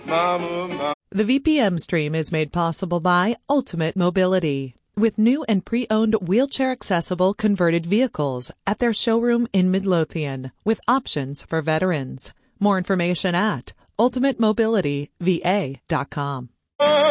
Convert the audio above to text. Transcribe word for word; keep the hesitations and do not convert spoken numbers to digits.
The V P M stream is made possible by Ultimate Mobility, with new and pre-owned wheelchair-accessible converted vehicles at their showroom in Midlothian, with options for veterans. More information at ultimate mobility v a dot com.